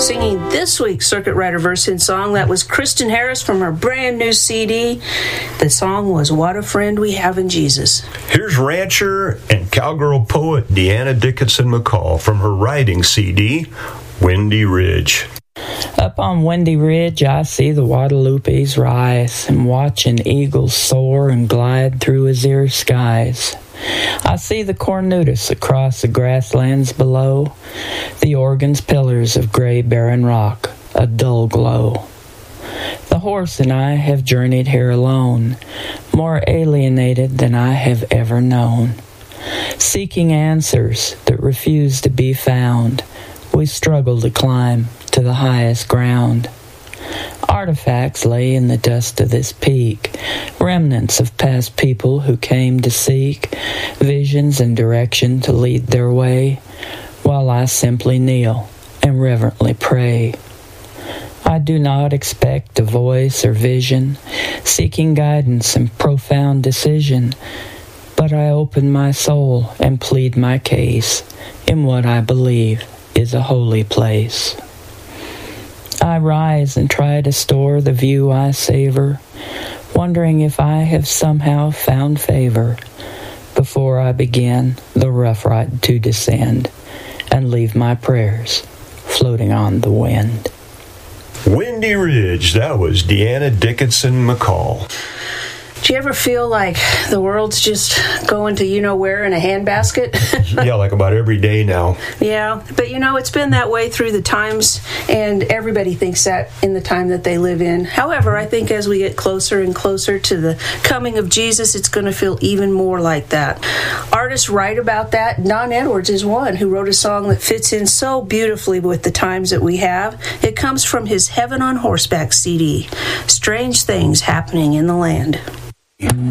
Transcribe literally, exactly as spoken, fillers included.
Singing this week's Circuit Rider verse-in song, that was Kristen Harris from her brand new C D. The song was What a Friend We Have in Jesus. Here's rancher and cowgirl poet Deanna Dickinson McCall from her writing C D, Windy Ridge. Up on Windy Ridge, I see the Guadalupes rise and watching eagles soar and glide through azure skies. I see the cornutus across the grasslands below, the Oregon's pillars of gray barren rock, a dull glow. The horse and I have journeyed here alone, more alienated than I have ever known. Seeking answers that refuse to be found, we struggle to climb to the highest ground. Artifacts lay in the dust of this peak, remnants of past people who came to seek visions and direction to lead their way, while I simply kneel and reverently pray. I do not expect a voice or vision, seeking guidance and profound decision, but I open my soul and plead my case in what I believe is a holy place. I rise and try to store the view I savor, wondering if I have somehow found favor before I begin the rough ride to descend and leave my prayers floating on the wind. Windy Ridge, that was Deanna Dickinson McCall. Do you ever feel like the world's just going to you-know-where in a handbasket? Yeah, like about every day now. Yeah, but you know, it's been that way through the times, and everybody thinks that in the time that they live in. However, I think as we get closer and closer to the coming of Jesus, it's going to feel even more like that. Artists write about that. Don Edwards is one who wrote a song that fits in so beautifully with the times that we have. It comes from his Heaven on Horseback C D, Strange Things Happening in the Land.